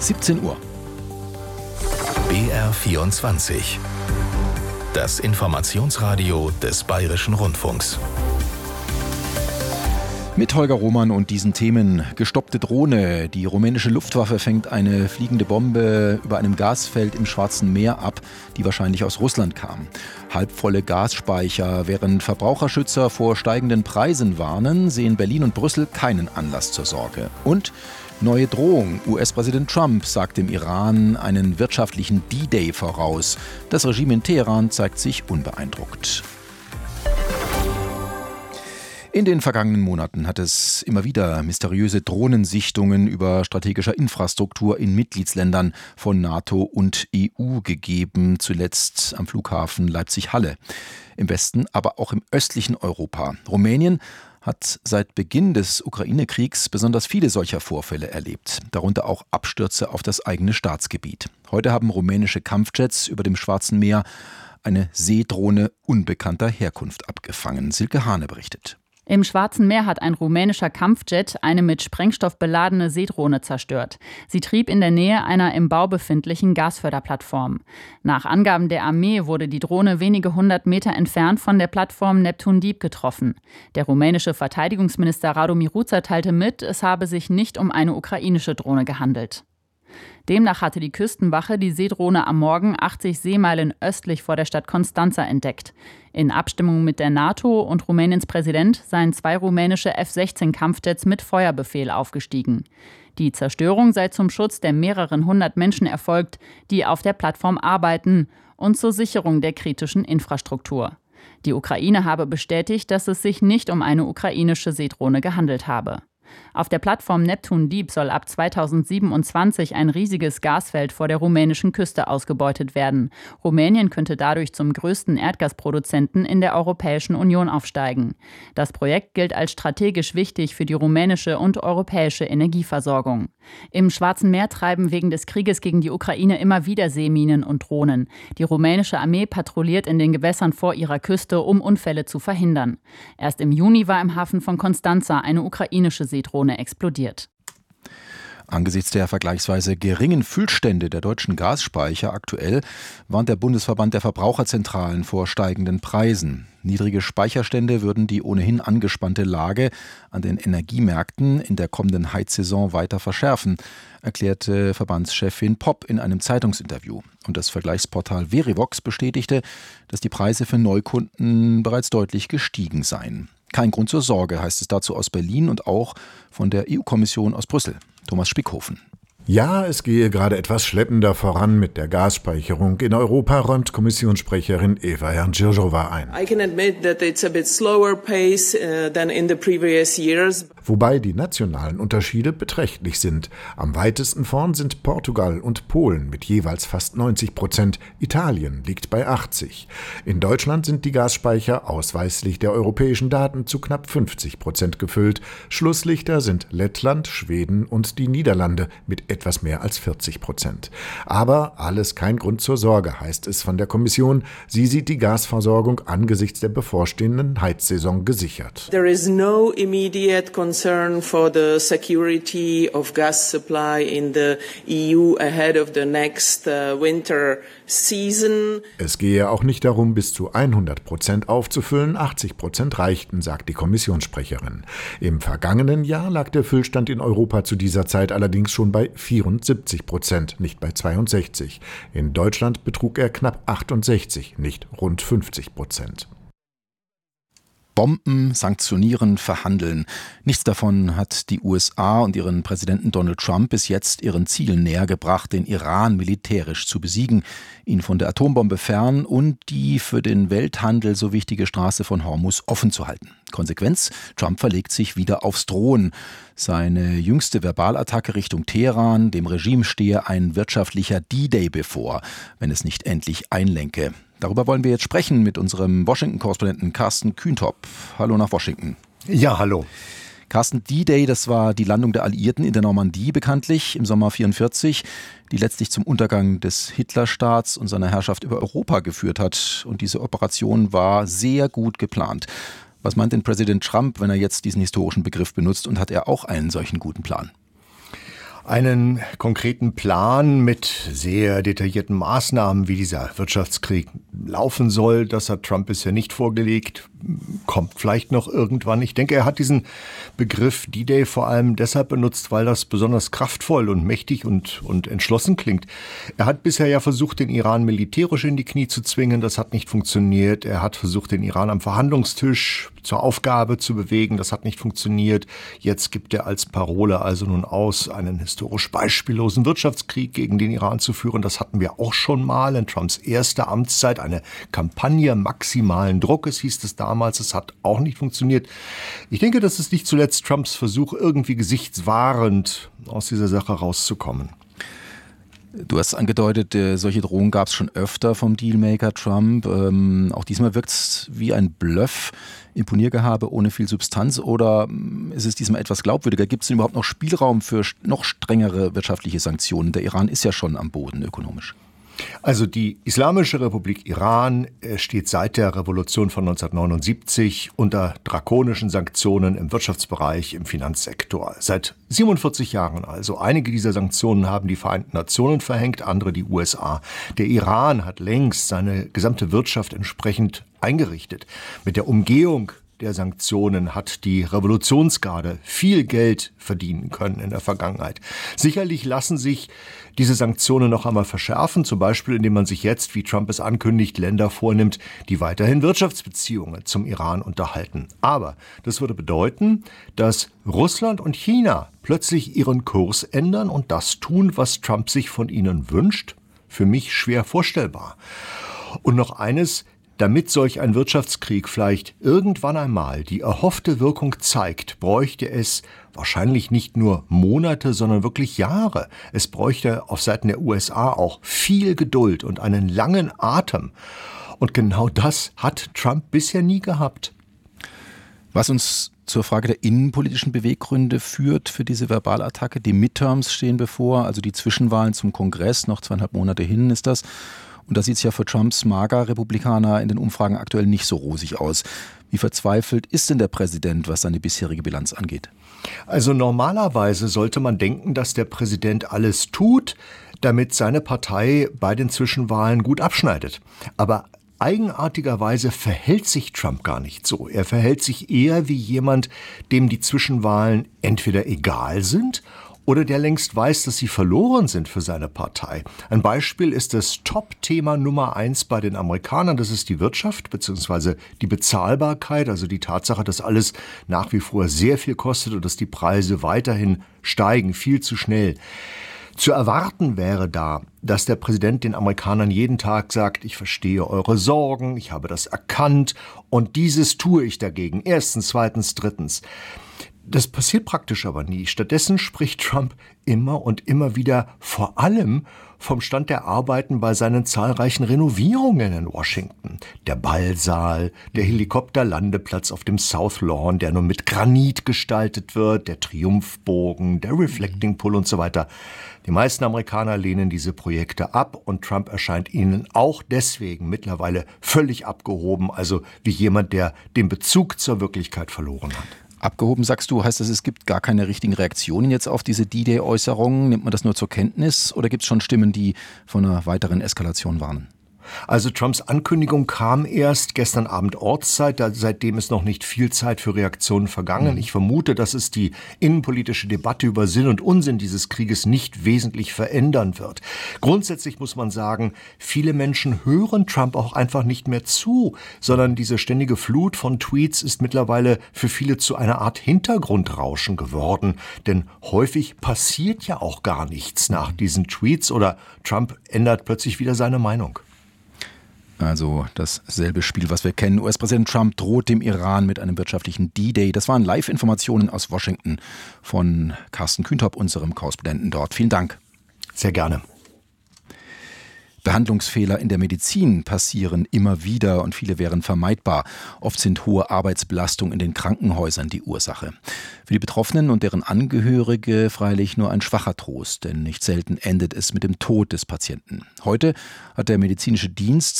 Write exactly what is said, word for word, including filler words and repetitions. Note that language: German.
siebzehn Uhr. B R vierundzwanzig. Das Informationsradio des Bayerischen Rundfunks. Mit Holger Roman und diesen Themen: gestoppte Drohne. Die rumänische Luftwaffe fängt eine fliegende Bombe über einem Gasfeld im Schwarzen Meer ab, die wahrscheinlich aus Russland kam. Halbvolle Gasspeicher. Während Verbraucherschützer vor steigenden Preisen warnen, sehen Berlin und Brüssel keinen Anlass zur Sorge. Und neue Drohung. U S-Präsident Trump sagt dem Iran einen wirtschaftlichen D-Day voraus. Das Regime in Teheran zeigt sich unbeeindruckt. In den vergangenen Monaten hat es immer wieder mysteriöse Drohnensichtungen über strategischer Infrastruktur in Mitgliedsländern von NATO und E U gegeben, zuletzt am Flughafen Leipzig-Halle. Im Westen, aber auch im östlichen Europa. Rumänien hat seit Beginn des Ukraine-Kriegs besonders viele solcher Vorfälle erlebt, darunter auch Abstürze auf das eigene Staatsgebiet. Heute haben rumänische Kampfjets über dem Schwarzen Meer eine Seedrohne unbekannter Herkunft abgefangen. Silke Hane berichtet. Im Schwarzen Meer hat ein rumänischer Kampfjet eine mit Sprengstoff beladene Seedrohne zerstört. Sie trieb in der Nähe einer im Bau befindlichen Gasförderplattform. Nach Angaben der Armee wurde die Drohne wenige hundert Meter entfernt von der Plattform Neptun Deep getroffen. Der rumänische Verteidigungsminister Radu Miruța teilte mit, es habe sich nicht um eine ukrainische Drohne gehandelt. Demnach hatte die Küstenwache die Seedrohne am Morgen achtzig Seemeilen östlich vor der Stadt Constanța entdeckt. In Abstimmung mit der NATO und Rumäniens Präsident seien zwei rumänische F sechzehn Kampfjets mit Feuerbefehl aufgestiegen. Die Zerstörung sei zum Schutz der mehreren hundert Menschen erfolgt, die auf der Plattform arbeiten, und zur Sicherung der kritischen Infrastruktur. Die Ukraine habe bestätigt, dass es sich nicht um eine ukrainische Seedrohne gehandelt habe. Auf der Plattform Neptun Deep soll ab zweitausendsiebenundzwanzig ein riesiges Gasfeld vor der rumänischen Küste ausgebeutet werden. Rumänien könnte dadurch zum größten Erdgasproduzenten in der Europäischen Union aufsteigen. Das Projekt gilt als strategisch wichtig für die rumänische und europäische Energieversorgung. Im Schwarzen Meer treiben wegen des Krieges gegen die Ukraine immer wieder Seeminen und Drohnen. Die rumänische Armee patrouilliert in den Gewässern vor ihrer Küste, um Unfälle zu verhindern. Erst im Juni war im Hafen von Constanța eine ukrainische Seedrohne explodiert. Angesichts der vergleichsweise geringen Füllstände der deutschen Gasspeicher aktuell warnt der Bundesverband der Verbraucherzentralen vor steigenden Preisen. Niedrige Speicherstände würden die ohnehin angespannte Lage an den Energiemärkten in der kommenden Heizsaison weiter verschärfen, erklärte Verbandschefin Popp in einem Zeitungsinterview. Und das Vergleichsportal Verivox bestätigte, dass die Preise für Neukunden bereits deutlich gestiegen seien. Kein Grund zur Sorge, heißt es dazu aus Berlin und auch von der E U-Kommission aus Brüssel. Thomas Spickhofen. Ja, es gehe gerade etwas schleppender voran mit der Gasspeicherung in Europa, räumt Kommissionssprecherin Eva Janjiřová ein. I can admit that it's a bit slower pace uh, than in the previous years. Wobei die nationalen Unterschiede beträchtlich sind. Am weitesten vorn sind Portugal und Polen mit jeweils fast neunzig Prozent. Italien liegt bei achtzig. In Deutschland sind die Gasspeicher ausweislich der europäischen Daten zu knapp fünfzig Prozent gefüllt. Schlusslichter sind Lettland, Schweden und die Niederlande mit etwas mehr als vierzig Prozent. Aber alles kein Grund zur Sorge, heißt es von der Kommission. Sie sieht die Gasversorgung angesichts der bevorstehenden Heizsaison gesichert. There is no immediate concern for the security of gas supply in the E U ahead of the next uh, winter season. Es gehe auch nicht darum, bis zu hundert Prozent aufzufüllen. achtzig Prozent reichten, sagt die Kommissionssprecherin. Im vergangenen Jahr lag der Füllstand in Europa zu dieser Zeit allerdings schon bei vierundsiebzig Prozent, nicht bei zweiundsechzig. In Deutschland betrug er knapp achtundsechzig, nicht rund fünfzig Prozent. Bomben, sanktionieren, verhandeln. Nichts davon hat die U S A und ihren Präsidenten Donald Trump bis jetzt ihren Zielen näher gebracht, den Iran militärisch zu besiegen, ihn von der Atombombe fern und die für den Welthandel so wichtige Straße von Hormuz offen zu halten. Konsequenz: Trump verlegt sich wieder aufs Drohen. Seine jüngste Verbalattacke Richtung Teheran, dem Regime stehe ein wirtschaftlicher D-Day bevor, wenn es nicht endlich einlenke. Darüber wollen wir jetzt sprechen mit unserem Washington-Korrespondenten Carsten Kühntop. Hallo nach Washington. Ja, hallo. Carsten, D-Day, das war die Landung der Alliierten in der Normandie bekanntlich im Sommer vierundvierzig, die letztlich zum Untergang des Hitlerstaats und seiner Herrschaft über Europa geführt hat. Und diese Operation war sehr gut geplant. Was meint denn Präsident Trump, wenn er jetzt diesen historischen Begriff benutzt, und hat er auch einen solchen guten Plan? einen konkreten Plan mit sehr detaillierten Maßnahmen, wie dieser Wirtschaftskrieg laufen soll. Das hat Trump bisher nicht vorgelegt, kommt vielleicht noch irgendwann. Ich denke, er hat diesen Begriff D-Day vor allem deshalb benutzt, weil das besonders kraftvoll und mächtig und, und entschlossen klingt. Er hat bisher ja versucht, den Iran militärisch in die Knie zu zwingen. Das hat nicht funktioniert. Er hat versucht, den Iran am Verhandlungstisch zur Aufgabe zu bewegen. Das hat nicht funktioniert. Jetzt gibt er als Parole also nun aus, einen historisch beispiellosen Wirtschaftskrieg gegen den Iran zu führen. Das hatten wir auch schon mal in Trumps erster Amtszeit. Eine Kampagne maximalen Druckes hieß es damals. Es hat auch nicht funktioniert. Ich denke, das ist nicht zuletzt Trumps Versuch, irgendwie gesichtswahrend aus dieser Sache rauszukommen. Du hast angedeutet, äh, solche Drohungen gab es schon öfter vom Dealmaker Trump. Ähm, auch diesmal wirkt es wie ein Bluff, Imponiergehabe ohne viel Substanz, oder ist es diesmal etwas glaubwürdiger? Gibt es denn überhaupt noch Spielraum für noch strengere wirtschaftliche Sanktionen? Der Iran ist ja schon am Boden ökonomisch. Also die Islamische Republik Iran steht seit der Revolution von neunzehnhundertneunundsiebzig unter drakonischen Sanktionen im Wirtschaftsbereich, im Finanzsektor. Seit siebenundvierzig Jahren also. Einige dieser Sanktionen haben die Vereinten Nationen verhängt, andere die U S A. Der Iran hat längst seine gesamte Wirtschaft entsprechend eingerichtet. Mit der Umgehung der Sanktionen hat die Revolutionsgarde viel Geld verdienen können in der Vergangenheit. Sicherlich lassen sich diese Sanktionen noch einmal verschärfen, zum Beispiel indem man sich jetzt, wie Trump es ankündigt, Länder vornimmt, die weiterhin Wirtschaftsbeziehungen zum Iran unterhalten. Aber das würde bedeuten, dass Russland und China plötzlich ihren Kurs ändern und das tun, was Trump sich von ihnen wünscht. Für mich schwer vorstellbar. Und noch eines: Damit solch ein Wirtschaftskrieg vielleicht irgendwann einmal die erhoffte Wirkung zeigt, bräuchte es wahrscheinlich nicht nur Monate, sondern wirklich Jahre. Es bräuchte auf Seiten der U S A auch viel Geduld und einen langen Atem. Und genau das hat Trump bisher nie gehabt. Was uns zur Frage der innenpolitischen Beweggründe führt für diese Verbalattacke. Die Midterms stehen bevor, also die Zwischenwahlen zum Kongress, noch zweieinhalb Monate hin ist das. Und da sieht es ja für Trumps Mager-Republikaner in den Umfragen aktuell nicht so rosig aus. Wie verzweifelt ist denn der Präsident, was seine bisherige Bilanz angeht? Also normalerweise sollte man denken, dass der Präsident alles tut, damit seine Partei bei den Zwischenwahlen gut abschneidet. Aber eigenartigerweise verhält sich Trump gar nicht so. Er verhält sich eher wie jemand, dem die Zwischenwahlen entweder egal sind oder der längst weiß, dass sie verloren sind für seine Partei. Ein Beispiel ist das Top-Thema Nummer eins bei den Amerikanern. Das ist die Wirtschaft bzw. die Bezahlbarkeit, also die Tatsache, dass alles nach wie vor sehr viel kostet und dass die Preise weiterhin steigen, viel zu schnell. Zu erwarten wäre da, dass der Präsident den Amerikanern jeden Tag sagt, ich verstehe eure Sorgen, ich habe das erkannt und dieses tue ich dagegen. Erstens, zweitens, drittens. Das passiert praktisch aber nie. Stattdessen spricht Trump immer und immer wieder vor allem vom Stand der Arbeiten bei seinen zahlreichen Renovierungen in Washington. Der Ballsaal, der Helikopterlandeplatz auf dem South Lawn, der nun mit Granit gestaltet wird, der Triumphbogen, der Reflecting Pool und so weiter. Die meisten Amerikaner lehnen diese Projekte ab und Trump erscheint ihnen auch deswegen mittlerweile völlig abgehoben, also wie jemand, der den Bezug zur Wirklichkeit verloren hat. Abgehoben, sagst du, heißt das, es gibt gar keine richtigen Reaktionen jetzt auf diese D-Day-Äußerungen? Nimmt man das nur zur Kenntnis oder gibt es schon Stimmen, die von einer weiteren Eskalation warnen? Also Trumps Ankündigung kam erst gestern Abend Ortszeit, da, seitdem ist noch nicht viel Zeit für Reaktionen vergangen. Mhm. Ich vermute, dass es die innenpolitische Debatte über Sinn und Unsinn dieses Krieges nicht wesentlich verändern wird. Grundsätzlich muss man sagen, viele Menschen hören Trump auch einfach nicht mehr zu, sondern diese ständige Flut von Tweets ist mittlerweile für viele zu einer Art Hintergrundrauschen geworden. Denn häufig passiert ja auch gar nichts nach diesen Tweets oder Trump ändert plötzlich wieder seine Meinung. Also dasselbe Spiel, was wir kennen. U S-Präsident Trump droht dem Iran mit einem wirtschaftlichen D-Day. Das waren Live-Informationen aus Washington von Carsten Kühntop, unserem Korrespondenten dort. Vielen Dank. Sehr gerne. Behandlungsfehler in der Medizin passieren immer wieder und viele wären vermeidbar. Oft sind hohe Arbeitsbelastung in den Krankenhäusern die Ursache. Für die Betroffenen und deren Angehörige freilich nur ein schwacher Trost, denn nicht selten endet es mit dem Tod des Patienten. Heute hat der medizinische Dienst